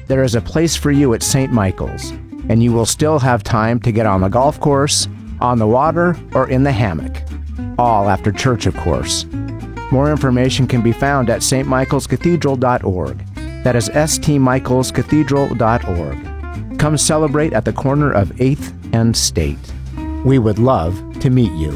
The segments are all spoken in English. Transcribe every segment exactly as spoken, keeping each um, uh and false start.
there is a place for you at Saint Michael's, and you will still have time to get on the golf course, on the water, or in the hammock. All after church, of course. More information can be found at s t michaels cathedral dot org. That is s t michaels cathedral dot org. Come celebrate at the corner of eighth and State. We would love to meet you.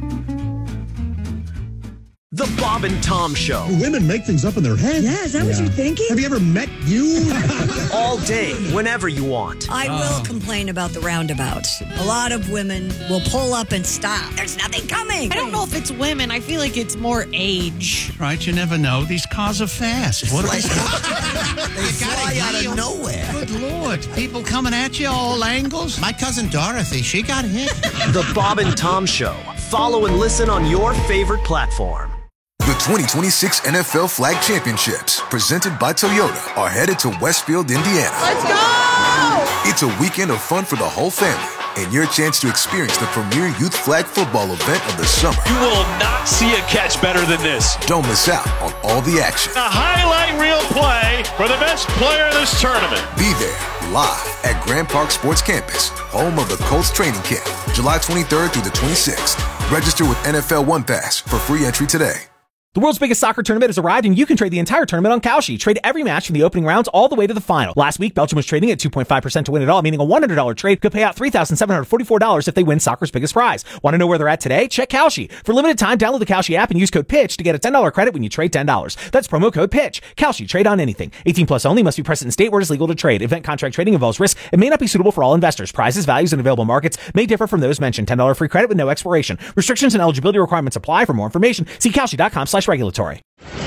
The Bob and Tom Show. Women make things up in their head. Yeah, is that yeah. what you're thinking? Have you ever met you? All day, whenever you want. I will oh. complain about the roundabouts. A lot of women will pull up and stop. There's nothing coming. I don't know if it's women. I feel like it's more age. Right, you never know. These cars are fast. What they fly out of nowhere. Good Lord. People coming at you all angles. My cousin Dorothy, she got hit. The Bob and Tom Show. Follow and listen on your favorite platform. The twenty twenty-six N F L Flag Championships, presented by Toyota, are headed to Westfield, Indiana. Let's go! It's a weekend of fun for the whole family, and your chance to experience the premier youth flag football event of the summer. You will not see a catch better than this. Don't miss out on all the action. A highlight reel play for the best player in this tournament. Be there, live at Grand Park Sports Campus, home of the Colts training camp, July twenty-third through the twenty-sixth. Register with N F L One Pass for free entry today. The world's biggest soccer tournament has arrived, and you can trade the entire tournament on Kalshi. Trade every match from the opening rounds all the way to the final. Last week, Belgium was trading at two point five percent to win it all, meaning a one hundred dollars trade could pay out three thousand seven hundred forty-four dollars if they win soccer's biggest prize. Want to know where they're at today? Check Kalshi. For limited time, download the Kalshi app and use code PITCH to get a ten dollars credit when you trade ten dollars. That's promo code PITCH. Kalshi. Trade on anything. eighteen plus only. Must be present in state where it is legal to trade. Event contract trading involves risk and may not be suitable for all investors. Prizes, values, and available markets may differ from those mentioned. ten dollars free credit with no expiration. Restrictions and eligibility requirements apply. For more information, see kalshi.com slash regulatory.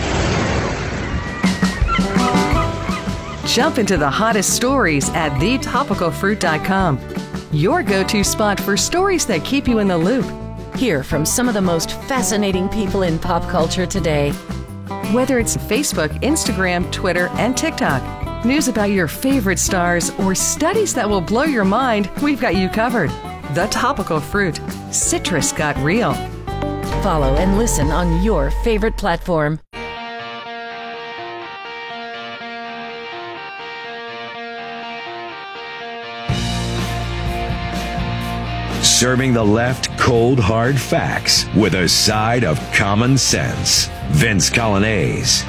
Jump into the hottest stories at the topical fruit dot com. Your go-to spot for stories that keep you in the loop. Hear from some of the most fascinating people in pop culture today. Whether it's Facebook, Instagram, Twitter, and TikTok, news about your favorite stars, or studies that will blow your mind, we've got you covered. The Topical Fruit. Citrus got real. Follow and listen on your favorite platform. Serving the left cold, hard facts with a side of common sense. Vince Coglianese.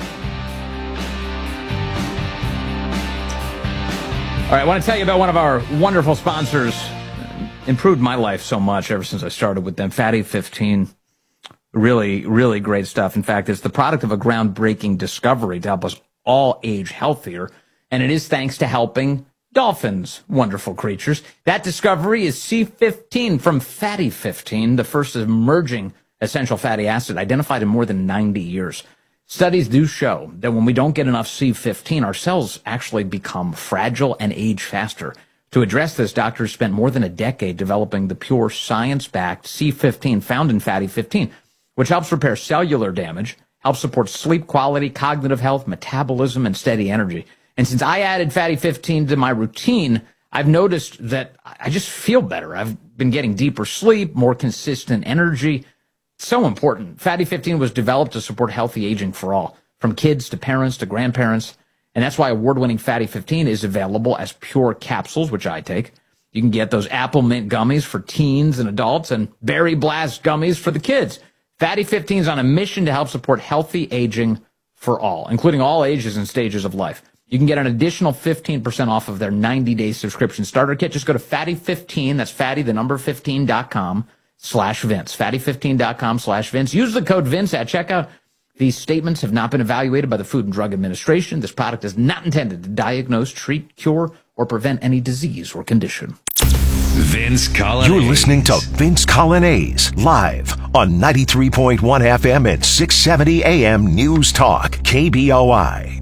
All right, I want to tell you about one of our wonderful sponsors. Improved my life so much ever since I started with them. Fatty fifteen. Really, really great stuff. In fact, it's the product of a groundbreaking discovery to help us all age healthier. And it is thanks to helping dolphins, wonderful creatures. That discovery is C fifteen from Fatty fifteen, the first emerging essential fatty acid identified in more than ninety years. Studies do show that when we don't get enough C fifteen, our cells actually become fragile and age faster. To address this, doctors spent more than a decade developing the pure science-backed C fifteen found in Fatty fifteen, which helps repair cellular damage, helps support sleep quality, cognitive health, metabolism, and steady energy. And since I added Fatty fifteen to my routine, I've noticed that I just feel better. I've been getting deeper sleep, more consistent energy. It's so important. Fatty fifteen was developed to support healthy aging for all, from kids to parents to grandparents. And that's why award-winning Fatty fifteen is available as pure capsules, which I take. You can get those apple mint gummies for teens and adults and berry blast gummies for the kids. Fatty fifteen is on a mission to help support healthy aging for all, including all ages and stages of life. You can get an additional fifteen percent off of their ninety-day subscription starter kit. Just go to Fatty fifteen, that's Fatty, the number fifteen dot com, slash Vince. Fatty fifteen dot com slash Vince. Use the code Vince at checkout. These statements have not been evaluated by the Food and Drug Administration. This product is not intended to diagnose, treat, cure, or prevent any disease or condition. Vince Coglianese. You're listening to Vince Coglianese, live on ninety-three point one F M and six seventy A M News Talk, K B O I.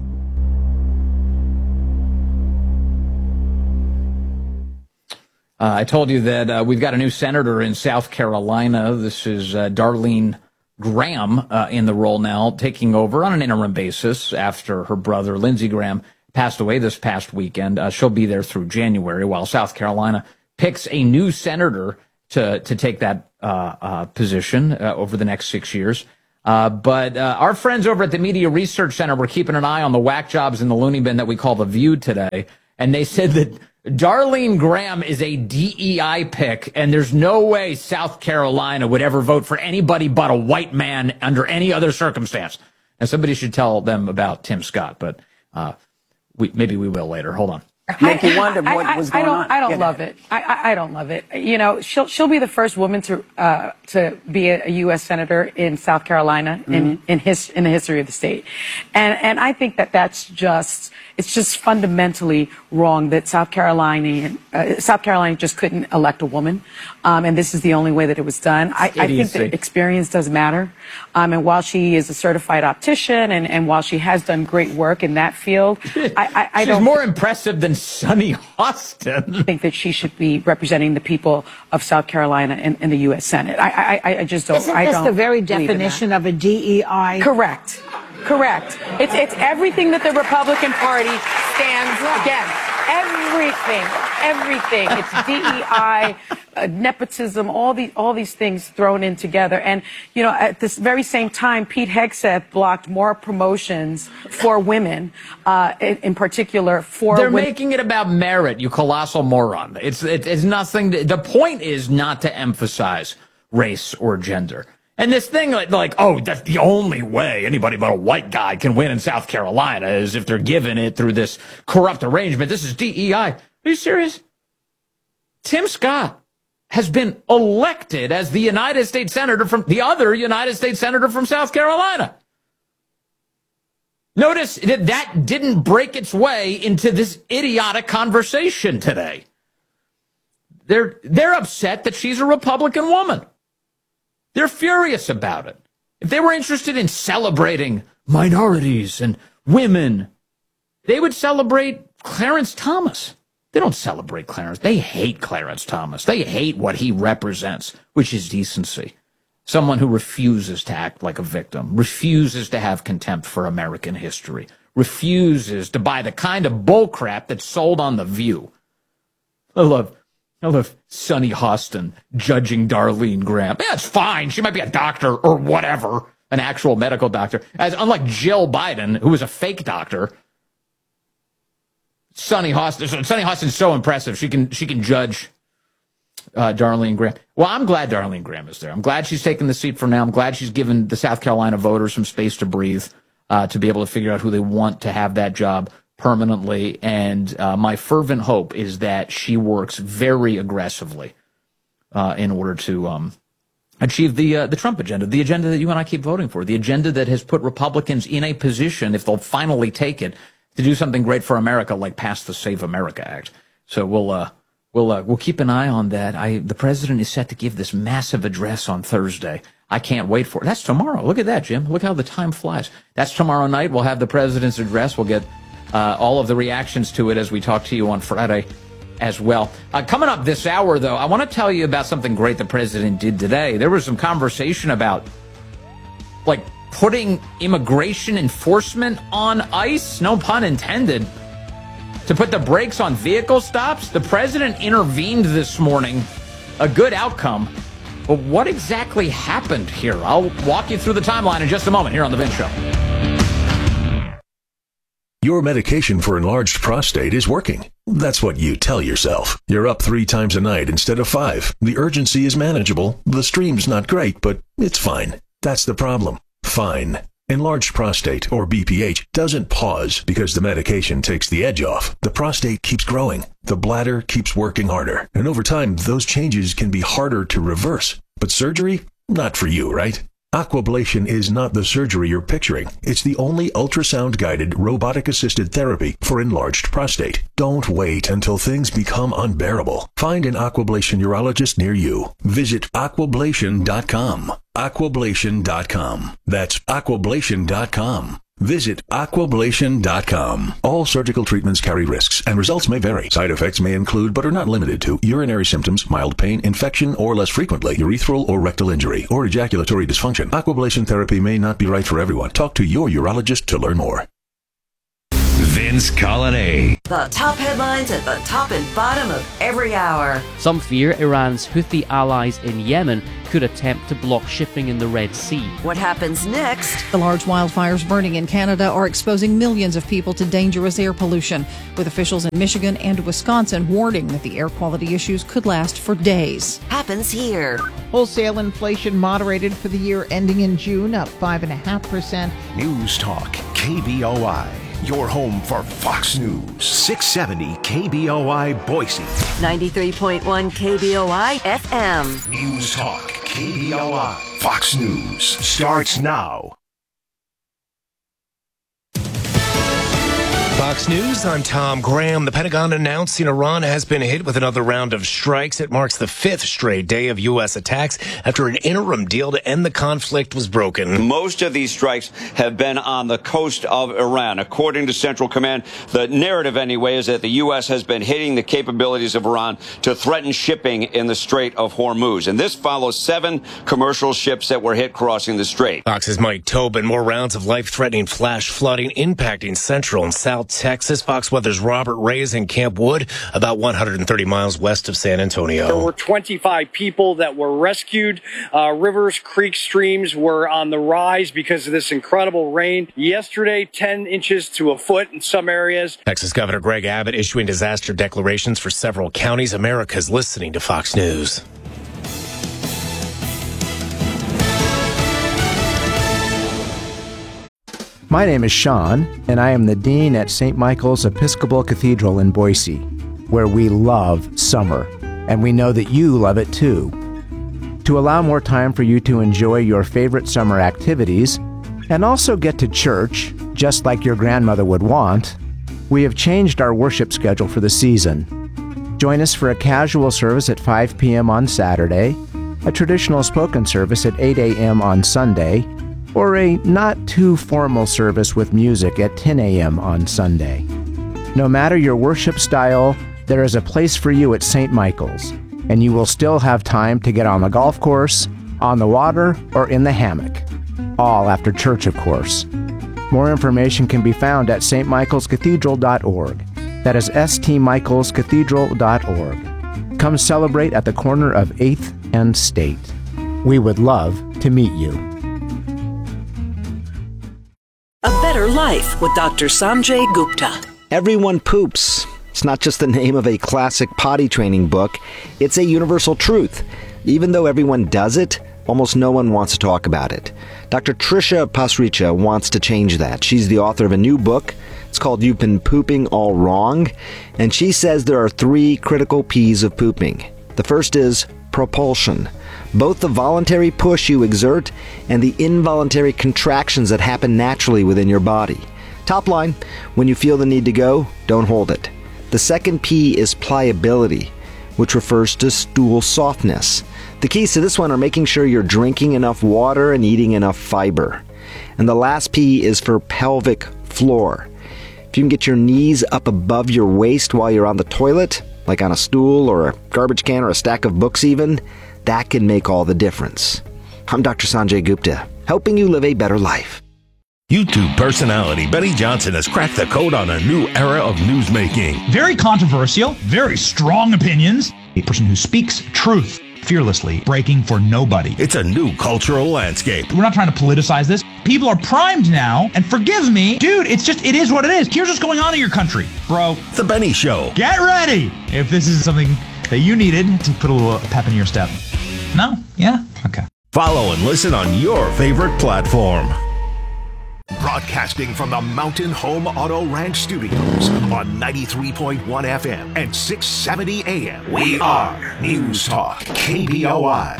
Uh, I told you that uh, we've got a new senator in South Carolina. This is uh, Darlene Graham uh, in the role now, taking over on an interim basis after her brother, Lindsey Graham, passed away this past weekend. Uh, she'll be there through January while South Carolina picks a new senator to, to take that uh, uh, position uh, over the next six years. Uh, but uh, our friends over at the Media Research Center were keeping an eye on the whack jobs in the loony bin that we call The View today, and they said that Darlene Graham is a D E I pick, and there's no way South Carolina would ever vote for anybody but a white man under any other circumstance. And somebody should tell them about Tim Scott, but uh, we, maybe we will later. Hold on. Make you wonder what I, I, was going I don't, on. I don't Get love it. it. I, I, I don't love it. You know, she'll she'll be the first woman to uh, to be a, a U S senator in South Carolina mm-hmm. in in his in the history of the state, and and I think that that's just it's just fundamentally wrong that South Carolina uh, South Carolina just couldn't elect a woman, um, and this is the only way that it was done. I, I think that experience does matter, um, and while she is a certified optician and and while she has done great work in that field, I, I, I She's don't. more impressive than Sunny Hostin. I think that she should be representing the people of South Carolina in, in the U S Senate. I, I, I just don't. Isn't I this don't the very believe in definition that. of a D E I? Correct. Correct. It's it's everything that the Republican Party stands against. Everything. Everything. It's D E I, uh, nepotism, all these all these things thrown in together. And you know, at this very same time, Pete Hegseth blocked more promotions for women, uh, in, in particular for. They're women. making it about merit, you colossal moron. It's it, it's nothing. To, the point is not to emphasize race or gender. And this thing like, like, oh, that's the only way anybody but a white guy can win in South Carolina is if they're given it through this corrupt arrangement. This is D E I. Are you serious? Tim Scott has been elected as the United States Senator from the other United States Senator from South Carolina. Notice that that didn't break its way into this idiotic conversation today. They're, they're upset that she's a Republican woman. They're furious about it. If they were interested in celebrating minorities and women, they would celebrate Clarence Thomas. They don't celebrate Clarence. They hate Clarence Thomas. They hate what he represents, which is decency. Someone who refuses to act like a victim, refuses to have contempt for American history, refuses to buy the kind of bullcrap that's sold on The View. I love I love Sunny Hostin judging Darlene Graham. Yeah, it's fine. She might be a doctor or whatever, an actual medical doctor. As unlike Jill Biden, who was a fake doctor, Sunny Hostin. Sunny Hostin's so impressive. She can she can judge uh, Darlene Graham. Well, I'm glad Darlene Graham is there. I'm glad she's taken the seat for now. I'm glad she's given the South Carolina voters some space to breathe, uh, to be able to figure out who they want to have that job permanently, and uh, my fervent hope is that she works very aggressively uh, in order to um, achieve the uh, the Trump agenda, the agenda that you and I keep voting for, the agenda that has put Republicans in a position, if they'll finally take it, to do something great for America, like pass the Save America Act. So we'll uh, we'll uh, we'll keep an eye on that. I the president is set to give this massive address on Thursday. I can't wait for it. That's tomorrow. Look at that, Jim. Look how the time flies. That's tomorrow night. We'll have the president's address. We'll get Uh, all of the reactions to it as we talk to you on Friday as well. Uh, coming up this hour, though, I want to tell you about something great the president did today. There was some conversation about, like, putting immigration enforcement on ice, no pun intended, to put the brakes on vehicle stops. The president intervened this morning. A good outcome. But what exactly happened here? I'll walk you through the timeline in just a moment here on The Vince Show. Your medication for enlarged prostate is working. That's what you tell yourself. You're up three times a night instead of five. The urgency is manageable. The stream's not great, but it's fine. That's the problem. Fine. Enlarged prostate, or B P H, doesn't pause because the medication takes the edge off. The prostate keeps growing. The bladder keeps working harder. And over time, those changes can be harder to reverse. But surgery? Not for you, right? Aquablation is not the surgery you're picturing. It's the only ultrasound-guided, robotic-assisted therapy for enlarged prostate. Don't wait until things become unbearable. Find an Aquablation urologist near you. Visit aquablation dot com. aquablation dot com. That's aquablation dot com. Visit aquablation dot com. All surgical treatments carry risks, and results may vary. Side effects may include, but are not limited to, urinary symptoms, mild pain, infection, or less frequently, urethral or rectal injury, or ejaculatory dysfunction. Aquablation therapy may not be right for everyone. Talk to your urologist to learn more. Vince Vince Colonnade. The top headlines at the top and bottom of every hour. Some fear Iran's Houthi allies in Yemen could attempt to block shipping in the Red Sea. What happens next? The large wildfires burning in Canada are exposing millions of people to dangerous air pollution, with officials in Michigan and Wisconsin warning that the air quality issues could last for days. Happens here. Wholesale inflation moderated for the year ending in June, up five point five percent. News Talk, K B O I. Your home for Fox News. six seventy K B O I Boise. ninety-three point one K B O I F M. News Talk, K B O I. Fox News starts now. Fox News, I'm Tom Graham. The Pentagon announcing Iran has been hit with another round of strikes. It marks the fifth straight day of U S attacks after an interim deal to end the conflict was broken. Most of these strikes have been on the coast of Iran. According to Central Command, the narrative anyway is that the U S has been hitting the capabilities of Iran to threaten shipping in the Strait of Hormuz. And this follows seven commercial ships that were hit crossing the strait. Fox's Mike Tobin, more rounds of life-threatening flash flooding impacting central and south Texas. Fox Weather's Robert Ray is in Camp Wood, about one hundred thirty miles west of San Antonio. There were twenty-five people that were rescued. Uh, rivers, creeks, streams were on the rise because of this incredible rain. Yesterday, ten inches to a foot in some areas. Texas Governor Greg Abbott issuing disaster declarations for several counties. America's listening to Fox News. My name is Sean, and I am the Dean at Saint Michael's Episcopal Cathedral in Boise, where we love summer, and we know that you love it too. To allow more time for you to enjoy your favorite summer activities, and also get to church, just like your grandmother would want, we have changed our worship schedule for the season. Join us for a casual service at five p.m. on Saturday, a traditional spoken service at eight a.m. on Sunday, or a not-too-formal service with music at ten a.m. on Sunday. No matter your worship style, there is a place for you at Saint Michael's, and you will still have time to get on the golf course, on the water, or in the hammock. All after church, of course. More information can be found at s t michaels cathedral dot org. That is s t michaels cathedral dot org. Come celebrate at the corner of eighth and State. We would love to meet you. A Better Life with Doctor Sanjay Gupta. Everyone poops. It's not just the name of a classic potty training book. It's a universal truth. Even though everyone does it, almost no one wants to talk about it. Doctor Trisha Pasricha wants to change that. She's the author of a new book. It's called You've Been Pooping All Wrong. And she says there are three critical P's of pooping. The first is propulsion. Both the voluntary push you exert and the involuntary contractions that happen naturally within your body. Top line, when you feel the need to go, don't hold it. The second P is pliability, which refers to stool softness. The keys to this one are making sure you're drinking enough water and eating enough fiber. And the last P is for pelvic floor. If you can get your knees up above your waist while you're on the toilet, like on a stool or a garbage can or a stack of books even, that can make all the difference. I'm Doctor Sanjay Gupta, helping you live a better life. YouTube personality Benny Johnson has cracked the code on a new era of newsmaking. Very controversial, very strong opinions. A person who speaks truth fearlessly, breaking for nobody. It's a new cultural landscape. We're not trying to politicize this. People are primed now, and forgive me, dude, it's just, it is what it is. Here's what's going on in your country, bro. The Benny Show. Get ready if this is something that you needed to put a little pep in your step. No? Yeah? Okay. Follow and listen on your favorite platform. Broadcasting from the Mountain Home Auto Ranch Studios on ninety-three point one F M and six seventy A M. We are News Talk K B O I.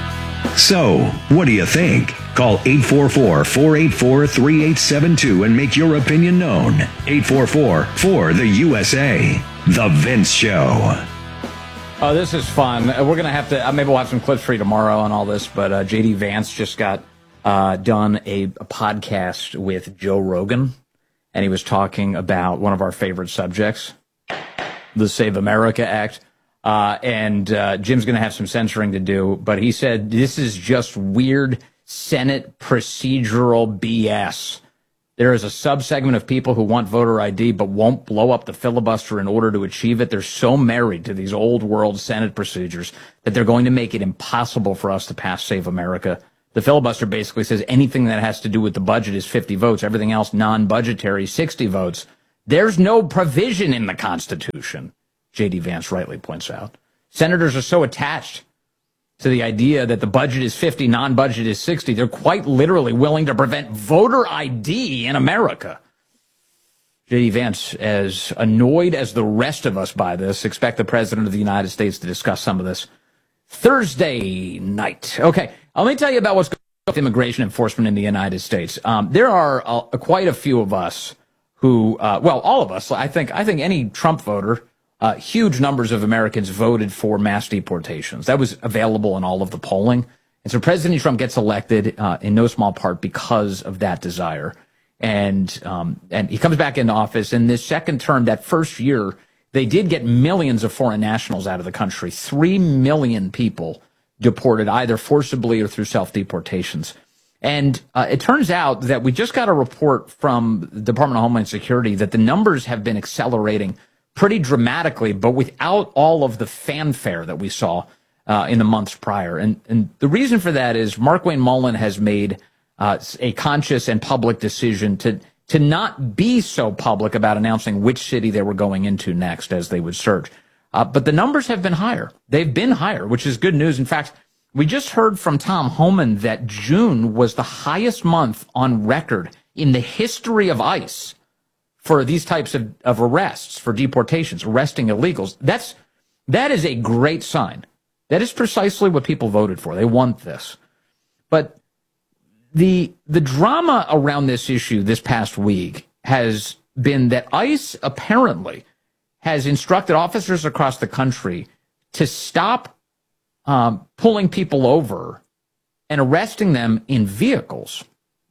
So, what do you think? Call eight four four, four eight four, three eight seven two and make your opinion known. eight four four, four, the U S A. The Vince Show. Oh, this is fun. We're going to have to, uh, maybe we'll have some clips for you tomorrow on all this, but uh, J D Vance just got uh, done a, a podcast with Joe Rogan, and he was talking about one of our favorite subjects, the Save America Act. Uh, and uh, Jim's going to have some censoring to do, but he said this is just weird Senate procedural B S. There is a subsegment of people who want voter I D but won't blow up the filibuster in order to achieve it. They're so married to these old world Senate procedures that they're going to make it impossible for us to pass Save America. The filibuster basically says anything that has to do with the budget is fifty votes. Everything else non-budgetary, sixty votes. There's no provision in the Constitution, J D Vance rightly points out. Senators are so attached to the idea that the budget is fifty, non-budget is sixty. They're quite literally willing to prevent voter I D in America. J D Vance, as annoyed as the rest of us by this, expect the President of the United States to discuss some of this Thursday night. Okay, let me tell you about what's going on with immigration enforcement in the United States. Um, there are uh, quite a few of us who, uh, well, all of us, I think, I think any Trump voter, Uh, huge numbers of Americans voted for mass deportations. That was available in all of the polling. And so President Trump gets elected uh, in no small part because of that desire. And um, and he comes back into office. In this second term, that first year, they did get millions of foreign nationals out of the country. Three million people deported either forcibly or through self-deportations. And uh, it turns out that we just got a report from the Department of Homeland Security that the numbers have been accelerating pretty dramatically, but without all of the fanfare that we saw uh, in the months prior. And, and the reason for that is Markwayne Mullin has made uh, a conscious and public decision to to not be so public about announcing which city they were going into next as they would surge. Uh, but the numbers have been higher. They've been higher, which is good news. In fact, we just heard from Tom Homan that June was the highest month on record in the history of ICE for these types of, of arrests, for deportations, arresting illegals. That's, that is a great sign. That is precisely what people voted for. They want this. But the, the drama around this issue this past week has been that ICE apparently has instructed officers across the country to stop um, pulling people over and arresting them in vehicles.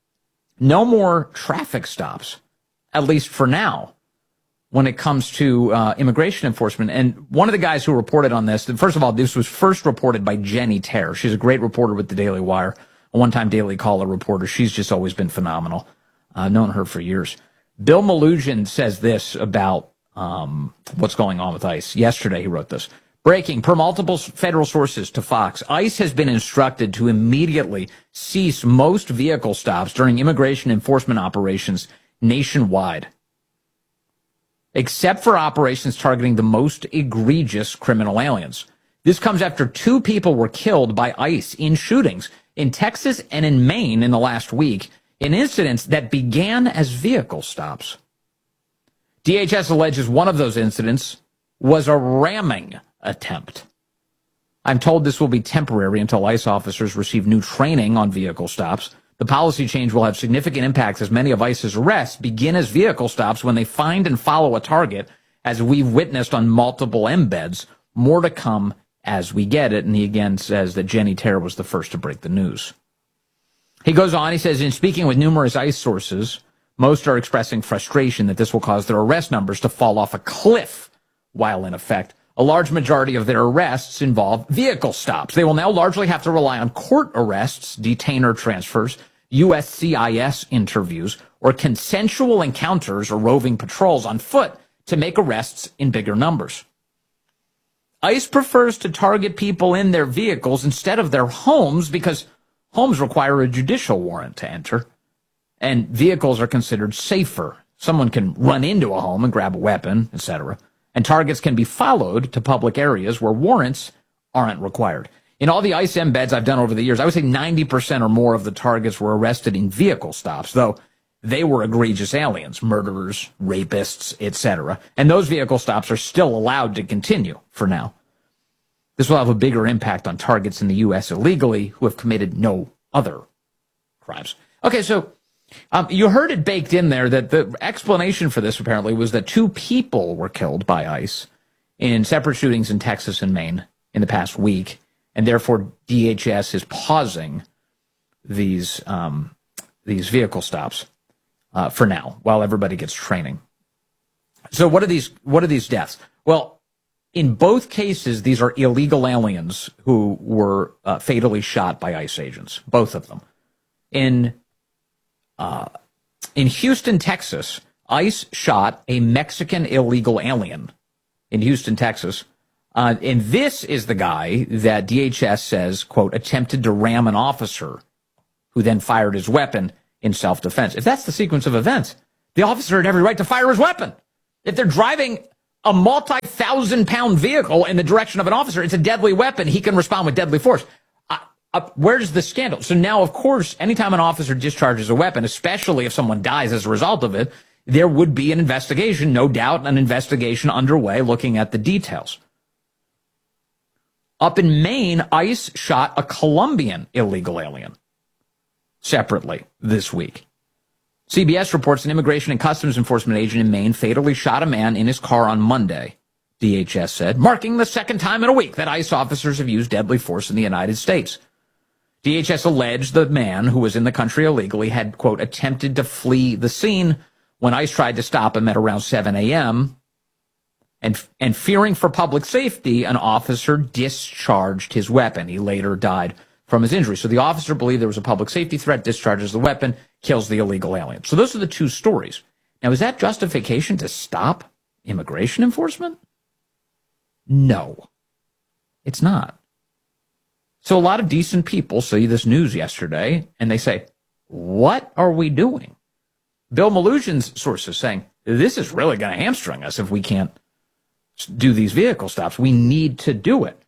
No more traffic stops, at least for now, when it comes to uh, immigration enforcement. And one of the guys who reported on this, first of all, this was first reported by Jenny Terr. She's a great reporter with the Daily Wire, a one-time Daily Caller reporter. She's just always been phenomenal. I've known her for years. Bill Malugin says this about um, what's going on with ICE. Yesterday he wrote this. Breaking, per multiple federal sources to Fox, ICE has been instructed to immediately cease most vehicle stops during immigration enforcement operations nationwide, except for operations targeting the most egregious criminal aliens. This comes after two people were killed by ICE in shootings in Texas and in Maine in the last week, in incidents that began as vehicle stops. D H S alleges one of those incidents was a ramming attempt. I'm told this will be temporary until ICE officers receive new training on vehicle stops. The policy change will have significant impacts as many of ICE's arrests begin as vehicle stops when they find and follow a target, as we've witnessed on multiple embeds. More to come as we get it. And he again says that Jenny Terr was the first to break the news. He goes on, he says, in speaking with numerous ICE sources, most are expressing frustration that this will cause their arrest numbers to fall off a cliff while in effect. A large majority of their arrests involve vehicle stops. They will now largely have to rely on court arrests, detainer transfers, U S C I S interviews, or consensual encounters or roving patrols on foot to make arrests in bigger numbers. ICE prefers to target people in their vehicles instead of their homes because homes require a judicial warrant to enter, and vehicles are considered safer. Someone can run into a home and grab a weapon, et cetera, and targets can be followed to public areas where warrants aren't required. In all the ICE embeds I've done over the years, I would say ninety percent or more of the targets were arrested in vehicle stops, though they were egregious aliens, murderers, rapists, et cetera. And those vehicle stops are still allowed to continue for now. This will have a bigger impact on targets in the U S illegally who have committed no other crimes. Okay, so um, you heard it baked in there that the explanation for this apparently was that two people were killed by ICE in separate shootings in Texas and Maine in the past week. And therefore, D H S is pausing these um, these vehicle stops uh, for now, while everybody gets training. So, what are these? What are these deaths? Well, in both cases, these are illegal aliens who were uh, fatally shot by ICE agents. Both of them. In uh, in Houston, Texas, ICE shot a Mexican illegal alien in Houston, Texas. Uh, and this is the guy that D H S says, quote, attempted to ram an officer who then fired his weapon in self-defense. If that's the sequence of events, the officer had every right to fire his weapon. If they're driving a multi-thousand pound vehicle in the direction of an officer, it's a deadly weapon. He can respond with deadly force. Uh, uh, where's the scandal? So now, of course, anytime an officer discharges a weapon, especially if someone dies as a result of it, there would be an investigation, no doubt, an investigation underway looking at the details. Up in Maine, ICE shot a Colombian illegal alien separately this week. C B S reports an Immigration and Customs Enforcement agent in Maine fatally shot a man in his car on Monday, D H S said, marking the second time in a week that ICE officers have used deadly force in the United States. D H S alleged the man, who was in the country illegally, had, quote, attempted to flee the scene when ICE tried to stop him at around seven a.m., and, and fearing for public safety, an officer discharged his weapon. He later died from his injury. So the officer believed there was a public safety threat, discharges the weapon, kills the illegal alien. So those are the two stories. Now, is that justification to stop immigration enforcement? No, it's not. So a lot of decent people see this news yesterday and they say, what are we doing? Bill Malugion's sources saying, this is really going to hamstring us if we can't do these vehicle stops. We need to do it.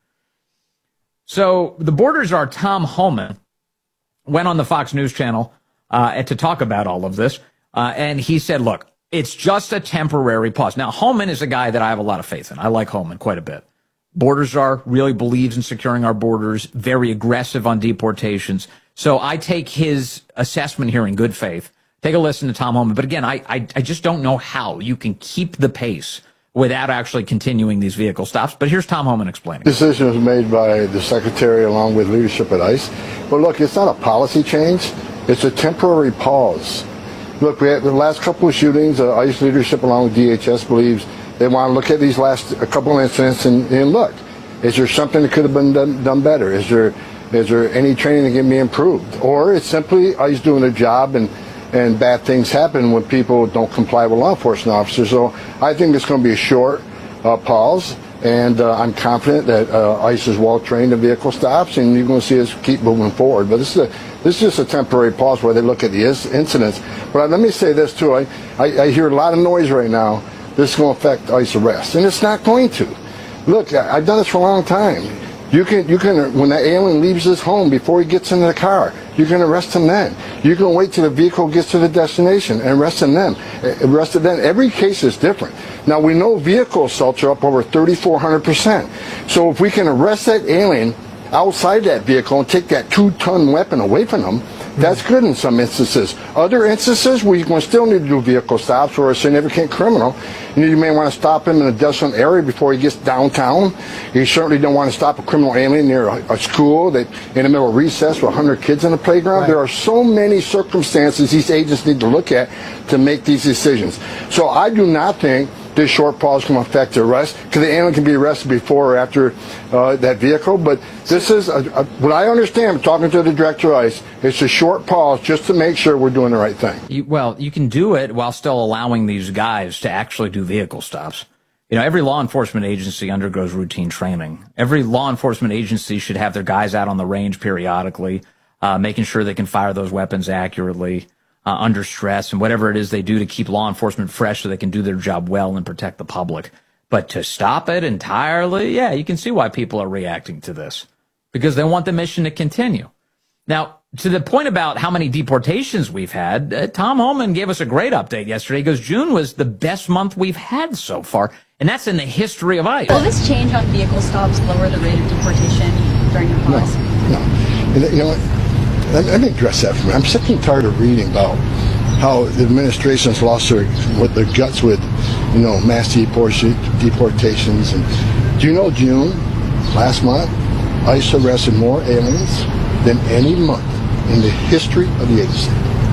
So the Border Czar Tom Homan went on the Fox News channel uh, to talk about all of this, uh, and he said, look, it's just a temporary pause. Now, Homan is a guy that I have a lot of faith in. I like Homan quite a bit. Border Czar really believes in securing our borders, very aggressive on deportations. So I take his assessment here in good faith. Take a listen to Tom Homan. But again, I, I, I just don't know how you can keep the pace without actually continuing these vehicle stops. But here's Tom Homan explaining. The decision was made by the Secretary along with leadership at ICE. But look, it's not a policy change. It's a temporary pause. Look, we had the last couple of shootings, uh, ICE leadership along with D H S believes they want to look at these last a couple of incidents and, and look, is there something that could have been done, done better? Is there is there any training that can be improved? Or it's simply ICE doing their job and and bad things happen when people don't comply with law enforcement officers. So I think it's going to be a short uh, pause, and uh, I'm confident that uh, ICE is well trained in vehicle stops, and you're going to see us keep moving forward. But this is a this is just a temporary pause where they look at the incidents. But let me say this too: I, I, I hear a lot of noise right now. This is going to affect ICE arrests, and it's not going to. Look, I, I've done this for a long time. You can, you can, when that alien leaves his home before he gets into the car, you can arrest him then. You can wait till the vehicle gets to the destination and arrest him then. Arrest him then. Every case is different. Now, we know vehicle assaults are up over thirty-four hundred percent. So if we can arrest that alien outside that vehicle and take that two-ton weapon away from them, that's good in some instances. Other instances, we will still need to do vehicle stops for a significant criminal. You may want to stop him in a desolate area before he gets downtown. You certainly don't want to stop a criminal alien near a, a school that in the middle of recess with one hundred kids in the playground. Right. There are so many circumstances these agents need to look at to make these decisions. So I do not think this short pause can affect the arrest, because the alien can be arrested before or after uh, that vehicle. But this is, a, a, what I understand, talking to the director of ICE, it's a short pause just to make sure we're doing the right thing. You, well, you can do it while still allowing these guys to actually do vehicle stops. You know, every law enforcement agency undergoes routine training. Every law enforcement agency should have their guys out on the range periodically, uh, making sure they can fire those weapons accurately. Uh, under stress and whatever it is they do to keep law enforcement fresh so they can do their job well and protect the public. But to stop it entirely, yeah, you can see why people are reacting to this, because they want the mission to continue. Now, to the point about how many deportations we've had, uh, Tom Homan gave us a great update yesterday. He goes, June was the best month we've had so far, and that's in the history of ICE. Will this change on vehicle stops lower the rate of deportation during the pause? No, no. You know what? Let me address that for me. I'm sick and tired of reading about how the administration's lost their, with their guts with, you know, mass deportations. And do you know, June, last month, ICE arrested more aliens than any month in the history of the agency.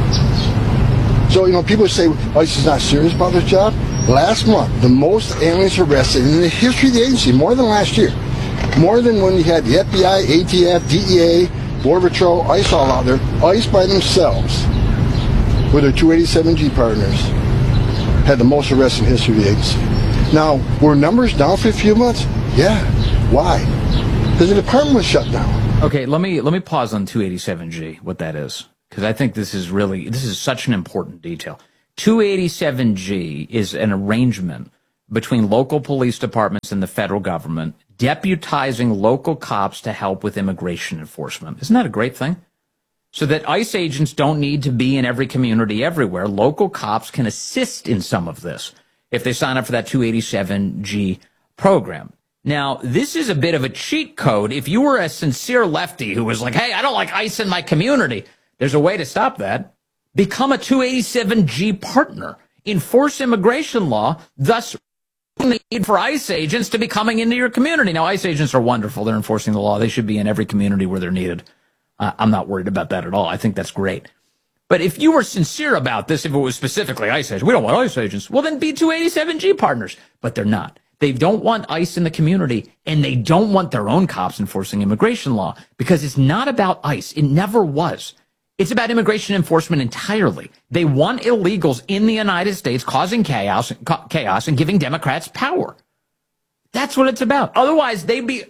So, you know, people say ICE is not serious about their job. Last month, the most aliens arrested in the history of the agency, more than last year. More than when you had the F B I, A T F, D E A, Border Patrol, ICE all out there. ICE by themselves were the two eighty-seven G partners, had the most arrests in history of the agency. Now, were numbers down for a few months? Yeah. Why? Because the department was shut down. Okay, let me let me pause on two eighty-seven G, what that is, because I think this is really, this is such an important detail. two eighty-seven G is an arrangement between local police departments and the federal government, deputizing local cops to help with immigration enforcement. Isn't that a great thing? So that ICE agents don't need to be in every community everywhere. Local cops can assist in some of this if they sign up for that two eighty-seven G program. Now, this is a bit of a cheat code. If you were a sincere lefty who was like, hey, I don't like ICE in my community, there's a way to stop that. Become a two eighty-seven G partner. Enforce immigration law, thus the need for ICE agents to be coming into your community. Now, ICE agents are wonderful. They're enforcing the law. They should be in every community where they're needed. Uh, I'm not worried about that at all. I think that's great. But if you were sincere about this, if it was specifically ICE agents, we don't want ICE agents, well, then be two eighty-seven G partners. But they're not. They don't want ICE in the community, and they don't want their own cops enforcing immigration law, because it's not about ICE. It never was. It's about immigration enforcement entirely. They want illegals in the United States causing chaos, chaos and giving Democrats power. That's what it's about. Otherwise, they'd be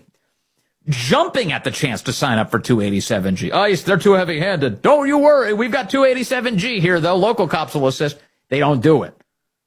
jumping at the chance to sign up for two eighty-seven G. ICE, they're too heavy-handed. Don't you worry. We've got two eighty-seven G here, though. Local cops will assist. They don't do it.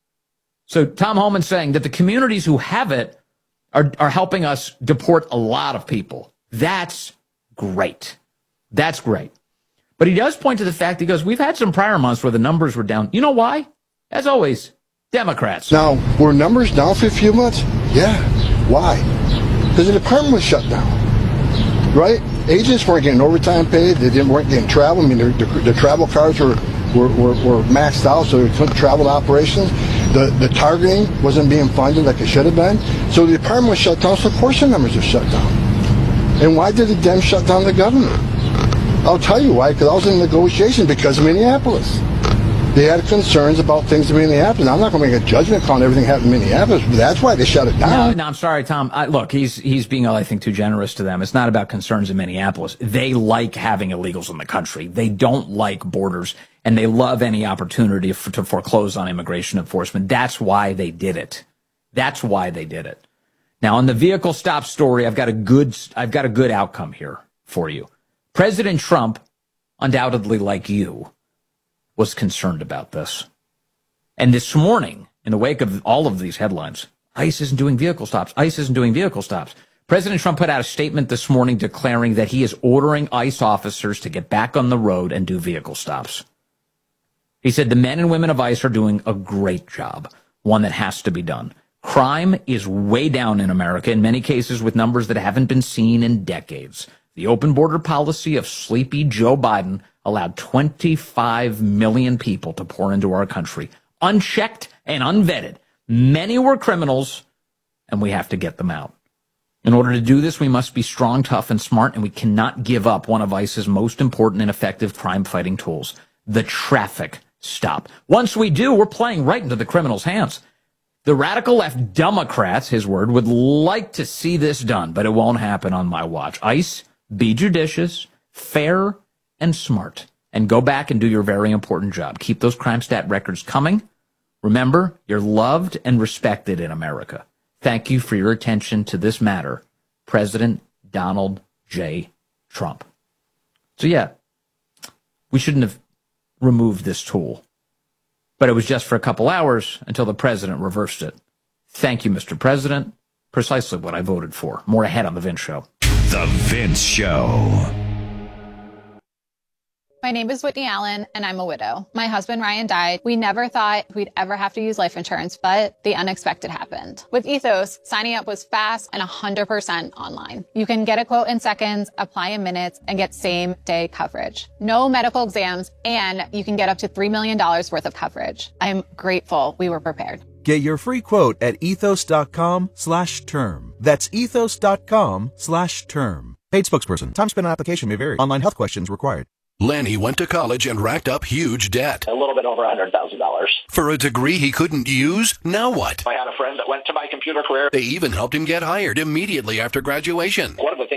So Tom Homan's saying that the communities who have it are, are helping us deport a lot of people. That's great. That's great. But he does point to the fact, he goes, we've had some prior months where the numbers were down. You know why? As always, Democrats. Now, were numbers down for a few months? Yeah. Why? Because the department was shut down. Right? Agents weren't getting overtime paid. They didn't weren't getting travel. I mean, the, the, the travel cards were, were, were, were maxed out, so they couldn't travel to operations. The, the targeting wasn't being funded like it should have been. So the department was shut down, so of course the numbers are shut down. And why did the Dems shut down the government? I'll tell you why, because I was in negotiations because of Minneapolis. They had concerns about things in Minneapolis. Now, I'm not going to make a judgment call on everything happening in Minneapolis, but that's why they shut it down. No, no I'm sorry, Tom. I, look, he's he's being, I think, too generous to them. It's not about concerns in Minneapolis. They like having illegals in the country. They don't like borders, and they love any opportunity for, to foreclose on immigration enforcement. That's why they did it. That's why they did it. Now, on the vehicle stop story, I've got a good, I've got a good outcome here for you. President Trump, undoubtedly like you, was concerned about this. And this morning, in the wake of all of these headlines, ICE isn't doing vehicle stops. ICE isn't doing vehicle stops. President Trump put out a statement this morning declaring that he is ordering ICE officers to get back on the road and do vehicle stops. He said the men and women of ICE are doing a great job, one that has to be done. Crime is way down in America, in many cases with numbers that haven't been seen in decades. The open border policy of sleepy Joe Biden allowed twenty-five million people to pour into our country, unchecked and unvetted. Many were criminals, and we have to get them out. In order to do this, we must be strong, tough, and smart, and we cannot give up one of ICE's most important and effective crime-fighting tools, the traffic stop. Once we do, we're playing right into the criminals' hands. The radical left Democrats, his word, would like to see this done, but it won't happen on my watch. ICE, be judicious, fair, and smart, and go back and do your very important job. Keep those crime stat records coming. Remember, you're loved and respected in America. Thank you for your attention to this matter, President Donald J. Trump. So yeah, we shouldn't have removed this tool, but it was just for a couple hours until the president reversed it. Thank you, Mister President. Precisely what I voted for. More ahead on The Vince Show. The Vince Show. My name is Whitney Allen, and I'm a widow. My husband, Ryan, died. We never thought we'd ever have to use life insurance, but the unexpected happened. With Ethos, signing up was fast and one hundred percent online. You can get a quote in seconds, apply in minutes, and get same-day coverage. No medical exams, and you can get up to three million dollars worth of coverage. I'm grateful we were prepared. Get your free quote at ethos.com slash term. That's ethos.com slash term. Paid spokesperson. Time spent on application may vary. Online health questions required. Lenny went to college and racked up huge debt. A little bit over one hundred thousand dollars. For a degree he couldn't use? Now what? I had a friend that went to my computer career. They even helped him get hired immediately after graduation. One of the things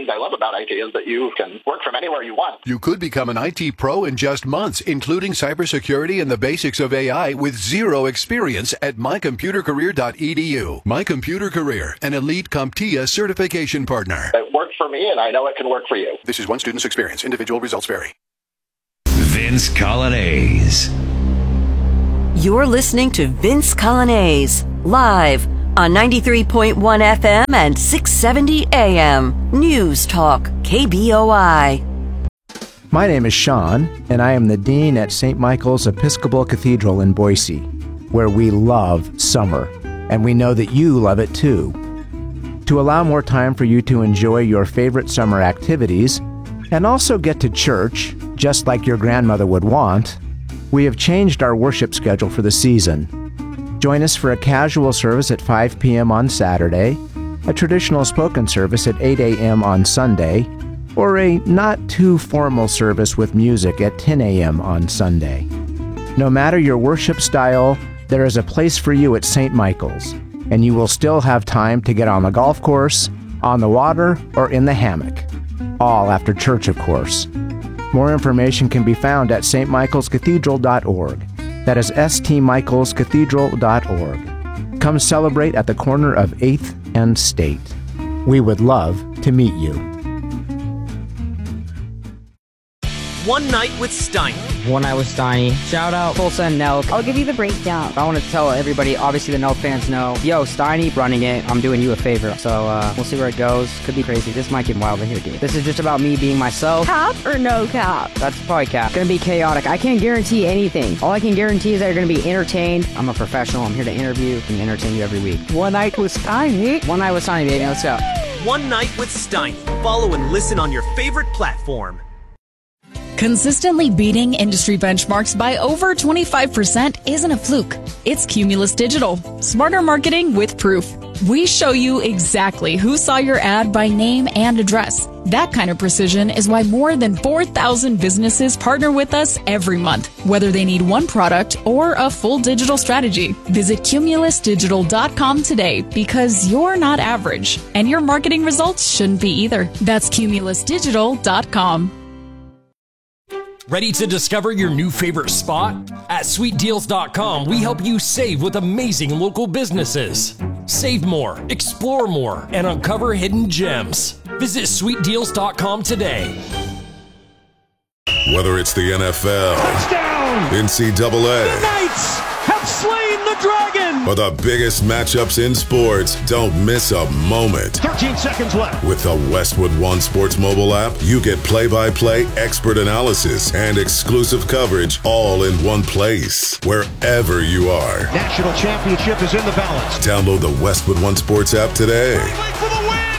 things I love about I T is that you can work from anywhere you want. You could become an I T pro in just months, including cybersecurity and the basics of A I with zero experience at my computer career dot e d u. My Computer Career, an elite CompTIA certification partner. It worked for me, and I know it can work for you. This is one student's experience. Individual results vary. Vince Colonnese. You're listening to Vince Colonnese, live on ninety-three point one F M and six seventy A M. News Talk, K B O I. My name is Sean, and I am the Dean at Saint Michael's Episcopal Cathedral in Boise, where we love summer, and we know that you love it too. To allow more time for you to enjoy your favorite summer activities, and also get to church, just like your grandmother would want, we have changed our worship schedule for the season. Join us for a casual service at five p.m. on Saturday, a traditional spoken service at eight a.m. on Sunday, or a not-too-formal service with music at ten a.m. on Sunday. No matter your worship style, there is a place for you at Saint Michael's, and you will still have time to get on the golf course, on the water, or in the hammock. All after church, of course. More information can be found at s t michaels cathedral dot org. That is s t michaels cathedral dot org. Come celebrate at the corner of eighth and State. We would love to meet you. One Night with Steiny. One Night with Steiny. Shout out Tulsa and Nelk. I'll give you the breakdown. I want to tell everybody, obviously the Nelk fans know, yo, Steiny running it, I'm doing you a favor. So uh, we'll see where it goes. Could be crazy. This might get wild in here, dude. This is just about me being myself. Cap or no cap? That's probably cap. Gonna be chaotic. I can't guarantee anything. All I can guarantee is that you're gonna be entertained. I'm a professional. I'm here to interview and entertain you every week. One Night with Steiny. One Night with Steiny, baby. Let's go. One Night with Steiny. Follow and listen on your favorite platform. Consistently beating industry benchmarks by over twenty-five percent isn't a fluke. It's Cumulus Digital. Smarter marketing with proof. We show you exactly who saw your ad by name and address. That kind of precision is why more than four thousand businesses partner with us every month, whether they need one product or a full digital strategy. Visit cumulus digital dot com today because you're not average, and your marketing results shouldn't be either. That's cumulus digital dot com. Ready to discover your new favorite spot? At sweet deals dot com, we help you save with amazing local businesses. Save more, explore more, and uncover hidden gems. Visit sweet deals dot com today. Whether it's the N F L, touchdown, N C double A, the Knights have slain the dragon, or the biggest matchups in sports, don't miss a moment. thirteen seconds left. With the Westwood One Sports mobile app, you get play-by-play, expert analysis, and exclusive coverage all in one place, wherever you are. National championship is in the balance. Download the Westwood One Sports app today. For the win!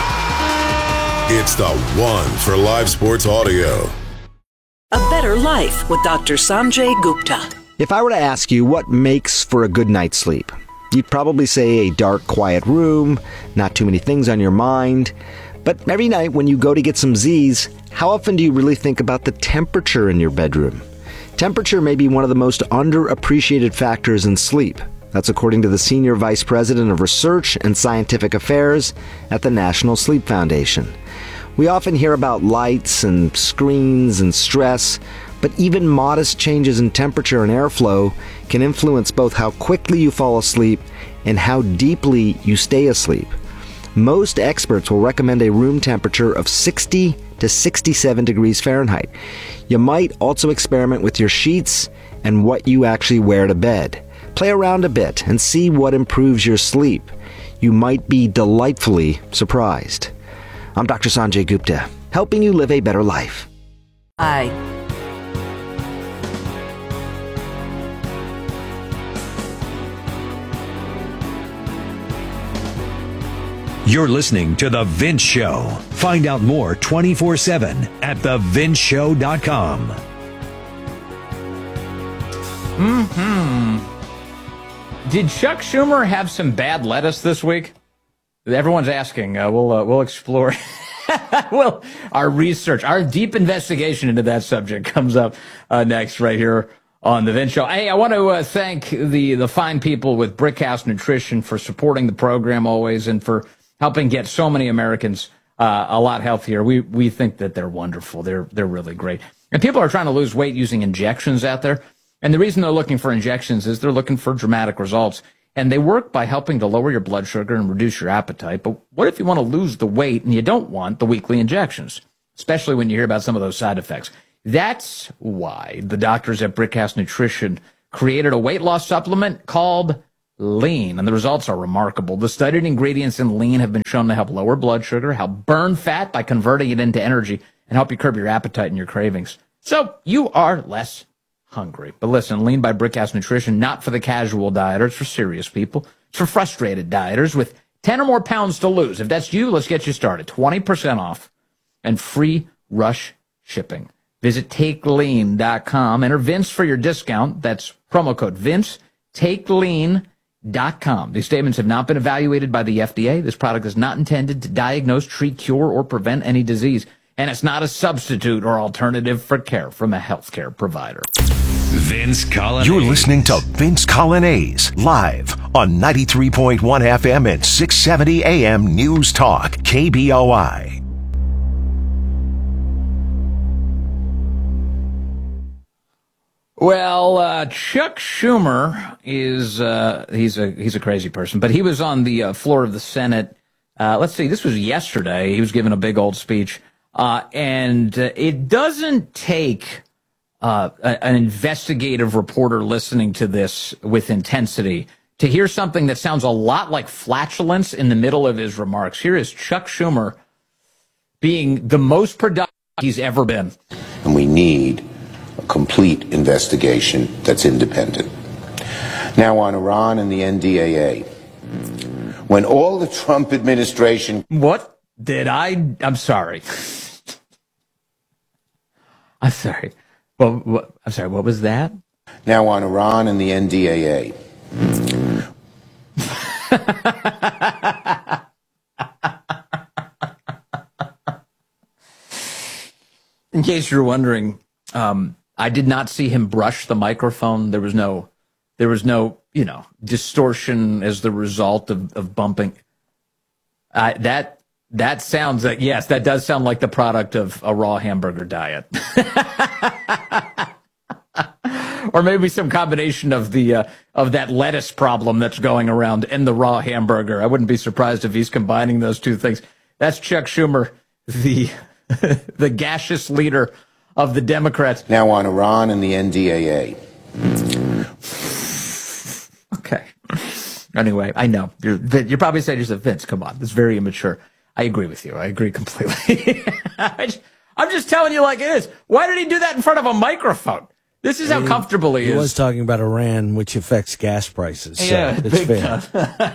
Yeah! It's the one for live sports audio. A Better Life with Doctor Sanjay Gupta. If I were to ask you what makes for a good night's sleep, you'd probably say a dark, quiet room, not too many things on your mind. But every night when you go to get some Z's, how often do you really think about the temperature in your bedroom? Temperature may be one of the most underappreciated factors in sleep. That's according to the Senior Vice President of Research and Scientific Affairs at the National Sleep Foundation. We often hear about lights and screens and stress, but even modest changes in temperature and airflow can influence both how quickly you fall asleep and how deeply you stay asleep. Most experts will recommend a room temperature of sixty to sixty-seven degrees Fahrenheit. You might also experiment with your sheets and what you actually wear to bed. Play around a bit and see what improves your sleep. You might be delightfully surprised. I'm Doctor Sanjay Gupta, helping you live a better life. Hi. You're listening to The Vince Show. Find out more twenty-four seven at the vince show dot com. Hmm. Did Chuck Schumer have some bad lettuce this week? Everyone's asking. Uh, we'll uh, we'll explore. Well, our research, our deep investigation into that subject comes up uh, next, right here on The Vince Show. Hey, I want to uh, thank the the fine people with Brickhouse Nutrition for supporting the program always, and for helping get so many Americans uh, a lot healthier. We we think that they're wonderful. They're they're really great. And people are trying to lose weight using injections out there. And the reason they're looking for injections is they're looking for dramatic results. And they work by helping to lower your blood sugar and reduce your appetite. But what if you want to lose the weight and you don't want the weekly injections, especially when you hear about some of those side effects? That's why the doctors at Brickhouse Nutrition created a weight loss supplement called Lean, and the results are remarkable. The studied ingredients in Lean have been shown to help lower blood sugar, help burn fat by converting it into energy, and help you curb your appetite and your cravings. So you are less hungry. But listen, Lean by Brickhouse Nutrition, not for the casual dieter. It's for serious people. It's for frustrated dieters with ten or more pounds to lose. If that's you, let's get you started. twenty percent off and free rush shipping. Visit take lean dot com. Enter Vince for your discount. That's promo code Vince. take lean dot com. These statements have not been evaluated by the F D A. This product is not intended to diagnose, treat, cure, or prevent any disease. And it's not a substitute or alternative for care from a healthcare provider. Vince Colonnese. You're listening to Vince Colonnese live on ninety-three point one F M and six seventy A M News Talk, K B O I. Well, uh, Chuck Schumer is, uh, he's a, he's a crazy person, but he was on the uh, floor of the Senate. Uh, let's see, this was yesterday. He was giving a big old speech. Uh, and uh, it doesn't take uh, a, an investigative reporter listening to this with intensity to hear something that sounds a lot like flatulence in the middle of his remarks. Here is Chuck Schumer being the most productive he's ever been. And we need a complete investigation that's independent. Now on Iran and the N D A A. When all the Trump administration... What did I... I'm sorry. I'm sorry. Well, what, I'm sorry, what was that? Now on Iran and the N D A A. In case you're wondering, um, I did not see him brush the microphone. There was no, there was no, you know, distortion as the result of, of bumping. Uh, that that sounds like, yes, that does sound like the product of a raw hamburger diet. Or maybe some combination of the uh, of that lettuce problem that's going around and the raw hamburger. I wouldn't be surprised if he's combining those two things. That's Chuck Schumer, the the gaseous leader of the Democrats. Now on Iran and the N D A A. Okay. Anyway, I know. You're, you're probably saying to yourself, Vince, come on. That's very immature. I agree with you. I agree completely. I just, I'm just telling you like it is. Why did he do that in front of a microphone? This is how he, comfortable he, he is. He was talking about Iran, which affects gas prices. So yeah, it's big fair.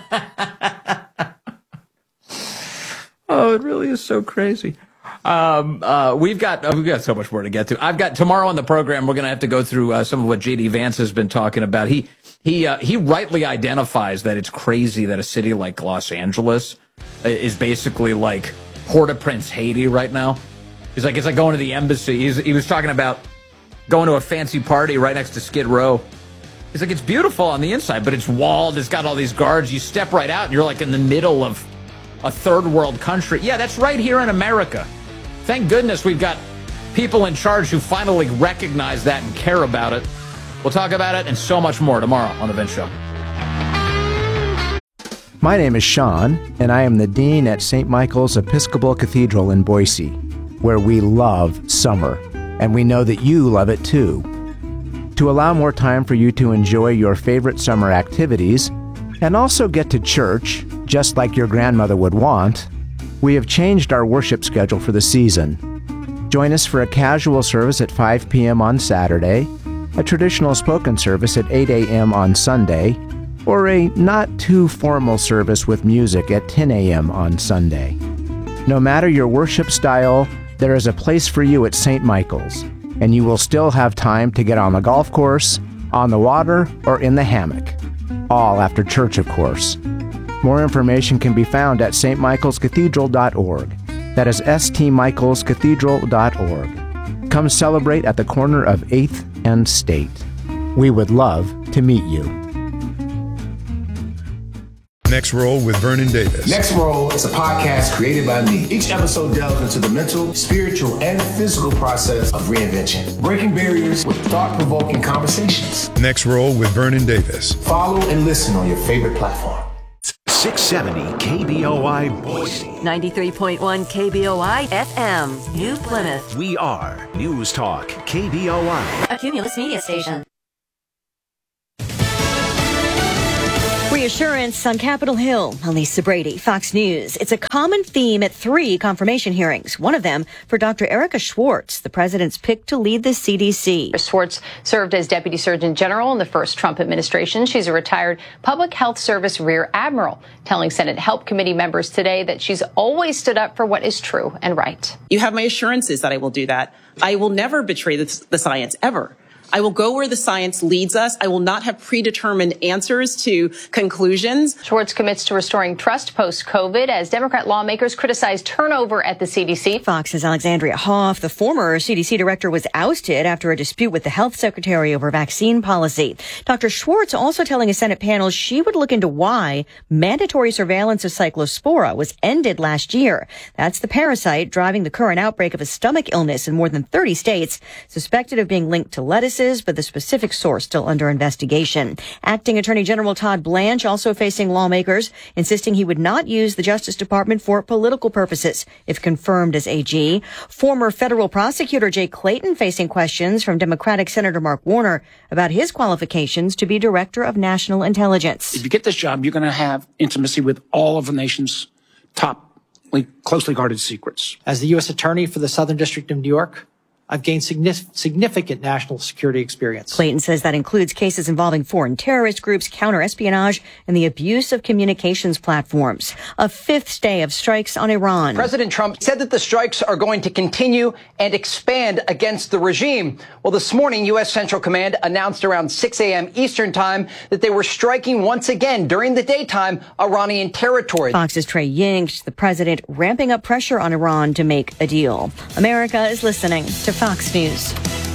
Oh, it really is so crazy. Um, uh, we've got uh, we've got so much more to get to. I've got tomorrow on the program. We're going to have to go through uh, some of what J D Vance has been talking about. He he uh, he rightly identifies that it's crazy that a city like Los Angeles is basically like Port-au-Prince, Haiti, right now. He's like it's like going to the embassy. He's, he was talking about going to a fancy party right next to Skid Row. He's like it's beautiful on the inside, but it's walled. It's got all these guards. You step right out, and you're like in the middle of a third world country. Yeah, that's right here in America. Thank goodness we've got people in charge who finally recognize that and care about it. We'll talk about it and so much more tomorrow on The Vince Show. My name is Sean, and I am the Dean at Saint Michael's Episcopal Cathedral in Boise, where we love summer, and we know that you love it too. To allow more time for you to enjoy your favorite summer activities, and also get to church, just like your grandmother would want, we have changed our worship schedule for the season. Join us for a casual service at five p.m. on Saturday, a traditional spoken service at eight a.m. on Sunday, or a not-too-formal service with music at ten a.m. on Sunday. No matter your worship style, there is a place for you at Saint Michael's, and you will still have time to get on the golf course, on the water, or in the hammock. All after church, of course. More information can be found at s t michaels cathedral dot org. That is s t michaels cathedral dot org. Come celebrate at the corner of eighth and State. We would love to meet you. Next Roll with Vernon Davis. Next Roll is a podcast created by me. Each episode delves into the mental, spiritual, and physical process of reinvention, breaking barriers with thought-provoking conversations. Next Roll with Vernon Davis. Follow and listen on your favorite platform. six seventy K B O I Boise. ninety-three point one K B O I F M, New Plymouth. We are News Talk K B O I. A Cumulus media station. Reassurance on Capitol Hill. Elisa Brady, Fox News. It's a common theme at three confirmation hearings. One of them for Doctor Erica Schwartz, the president's pick to lead the C D C. Schwartz served as Deputy Surgeon General in the first Trump administration. She's a retired Public Health Service Rear Admiral, telling Senate Help Committee members today that she's always stood up for what is true and right. You have my assurances that I will do that. I will never betray the, the science, ever. I will go where the science leads us. I will not have predetermined answers to conclusions. Schwartz commits to restoring trust post-COVID as Democrat lawmakers criticize turnover at the C D C. Fox's Alexandria Hoff, the former C D C director, was ousted after a dispute with the health secretary over vaccine policy. Doctor Schwartz also telling a Senate panel she would look into why mandatory surveillance of Cyclospora was ended last year. That's the parasite driving the current outbreak of a stomach illness in more than thirty states, suspected of being linked to lettuce, but the specific source still under investigation. Acting Attorney General Todd Blanche also facing lawmakers, insisting he would not use the Justice Department for political purposes if confirmed as A G. Former federal prosecutor Jay Clayton facing questions from Democratic Senator Mark Warner about his qualifications to be Director of National Intelligence. If you get this job, you're going to have intimacy with all of the nation's top closely guarded secrets. As the U S Attorney for the Southern District of New York, I've gained significant national security experience. Clayton says that includes cases involving foreign terrorist groups, counter-espionage, and the abuse of communications platforms. A fifth day of strikes on Iran. President Trump said that the strikes are going to continue and expand against the regime. Well, this morning, U S Central Command announced around six a.m. Eastern time that they were striking once again during the daytime Iranian territory. Fox's Trey Yingst, the president ramping up pressure on Iran to make a deal. America is listening to Fox News.